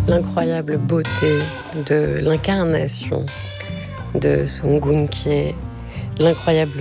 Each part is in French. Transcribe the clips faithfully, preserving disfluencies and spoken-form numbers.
L'incroyable beauté de l'incarnation de Sungun, qui est l'incroyable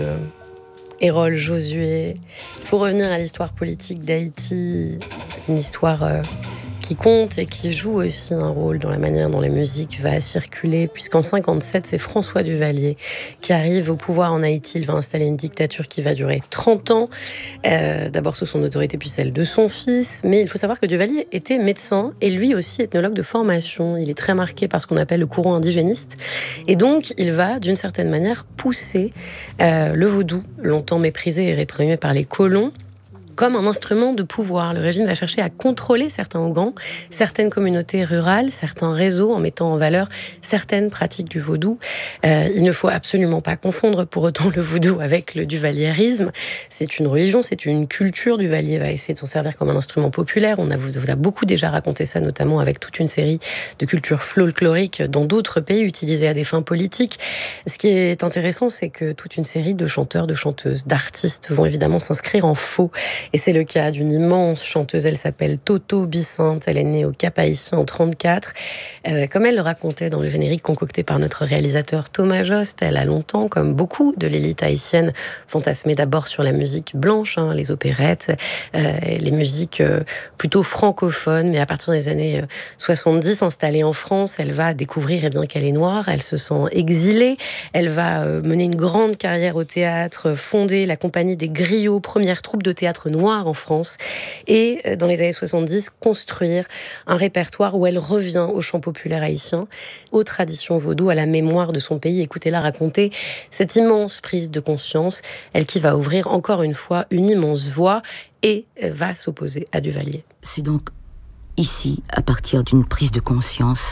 Hérole Josué. Il faut revenir à l'histoire politique d'Haïti, une histoire euh, qui compte et qui joue aussi un rôle dans la manière dont la musique va circuler, puisqu'en cinquante-sept, c'est François Duvalier qui arrive au pouvoir en Haïti. Il va installer une dictature qui va durer trente ans, euh, d'abord sous son autorité, puis celle de son fils. Mais il faut savoir que Duvalier était médecin et lui aussi ethnologue de formation. Il est très marqué par ce qu'on appelle le courant indigéniste. Et donc, il va, d'une certaine manière, pousser euh, le vaudou, longtemps méprisé et réprimé par les colons, comme un instrument de pouvoir. Le régime va chercher à contrôler certains Oghans, certaines communautés rurales, certains réseaux, en mettant en valeur certaines pratiques du vaudou. Euh, il ne faut absolument pas confondre pour autant le vaudou avec le duvalierisme. C'est une religion, c'est une culture. Duvalier va essayer de s'en servir comme un instrument populaire. On a, vous a beaucoup déjà raconté ça, notamment avec toute une série de cultures folkloriques dans d'autres pays utilisées à des fins politiques. Ce qui est intéressant, c'est que toute une série de chanteurs, de chanteuses, d'artistes vont évidemment s'inscrire en faux. Et c'est le cas d'une immense chanteuse, elle s'appelle Toto Bicinte, elle est née au Cap-Haïtien en trente-quatre. Euh, comme elle le racontait dans le générique concocté par notre réalisateur Thomas Jost, elle a longtemps, comme beaucoup de l'élite haïtienne, fantasmé d'abord sur la musique blanche, hein, les opérettes, euh, les musiques euh, plutôt francophones, mais à partir des années soixante-dix, installée en France, elle va découvrir, eh bien, qu'elle est noire, elle se sent exilée, elle va euh, mener une grande carrière au théâtre, fonder la compagnie des Griots, première troupe de théâtre noir en France, et dans les années soixante-dix, construire un répertoire où elle revient au chant populaire haïtien, aux traditions vaudou, à la mémoire de son pays. Écoutez-la raconter cette immense prise de conscience, elle qui va ouvrir encore une fois une immense voie et va s'opposer à Duvalier. C'est donc ici, à partir d'une prise de conscience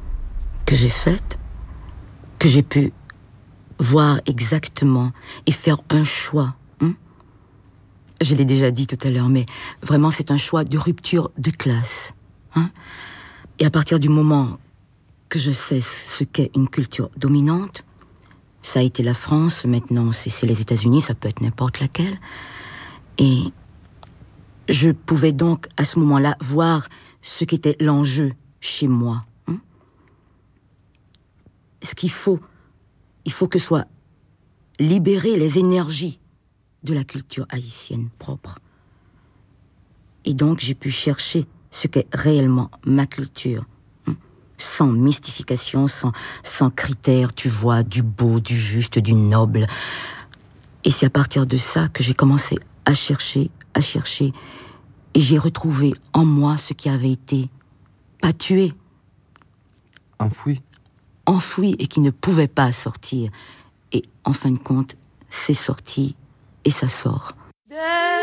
que j'ai faite, que j'ai pu voir exactement et faire un choix. Je l'ai déjà dit tout à l'heure, mais vraiment, c'est un choix de rupture de classe. Hein? Et à partir du moment que je sais ce qu'est une culture dominante, ça a été la France, maintenant c'est, c'est les États-Unis, ça peut être n'importe laquelle. Et je pouvais donc, à ce moment-là, voir ce qu'était l'enjeu chez moi. Hein? Ce qu'il faut, il faut que soient libérées les énergies de la culture haïtienne propre. Et donc, j'ai pu chercher ce qu'est réellement ma culture, hein, sans mystification, sans, sans critères, tu vois, du beau, du juste, du noble. Et c'est à partir de ça que j'ai commencé à chercher, à chercher, et j'ai retrouvé en moi ce qui avait été pas tué, enfoui, enfoui et qui ne pouvait pas sortir. Et en fin de compte, c'est sorti. Et ça sort.